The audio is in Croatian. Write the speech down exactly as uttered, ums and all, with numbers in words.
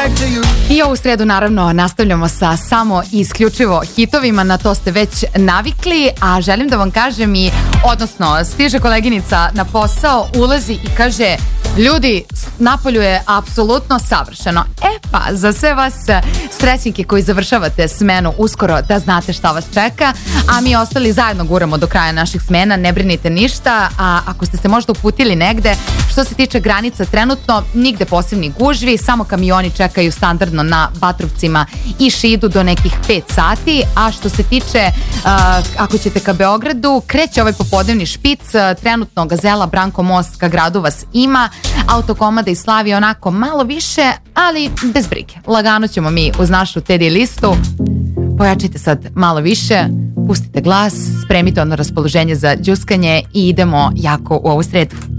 I ovu sredu naravno nastavljamo sa samo i isključivo hitovima, na to ste već navikli, a želim da vam kažem i, odnosno stiže koleginica na posao, ulazi i kaže: ljudi, napolju je apsolutno savršeno. E pa, za sve vas stresnike koji završavate smenu uskoro, da znate šta vas čeka, a mi ostali zajedno guramo do kraja naših smena, ne brinite ništa. A ako ste se možda uputili negde, što se tiče granica trenutno, nigde posebni gužvi, samo kamioni čekaju standardno na Batrovcima i Šidu do nekih pet sati, a što se tiče uh, ako ćete ka Beogradu, kreće ovaj popodnevni špic, trenutno Gazela, Branko Most ka gradu vas ima, Autokomada i Slavija onako malo više, ali bez brige, lagano ćemo mi uz našu Teddy listu. Pojačajte sad malo više, pustite glas, spremite ono raspoloženje za đuskanje i idemo jako u ovu sredu.